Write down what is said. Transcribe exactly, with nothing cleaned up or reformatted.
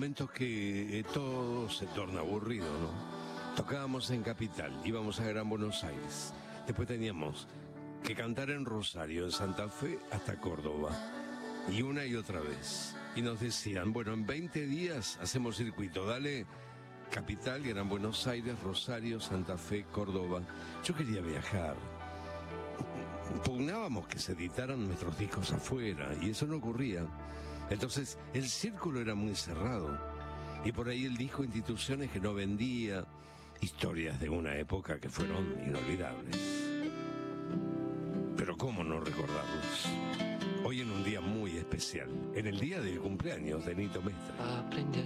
momentos que eh, todo se torna aburrido, ¿no? Tocábamos en Capital, íbamos a Gran Buenos Aires. Después teníamos que cantar en Rosario, en Santa Fe, hasta Córdoba. Y una y otra vez. Y nos decían, bueno, en veinte días hacemos circuito, dale Capital, Gran Buenos Aires, Rosario, Santa Fe, Córdoba. Yo quería viajar. Pugnábamos que se editaran nuestros discos afuera, y eso no ocurría. Entonces, el círculo era muy cerrado. Y por ahí el disco Instituciones que no vendía, historias de una época que fueron inolvidables. Pero cómo no recordarlos. Hoy en un día muy especial, en el día del cumpleaños de Nito Mestre. Aprende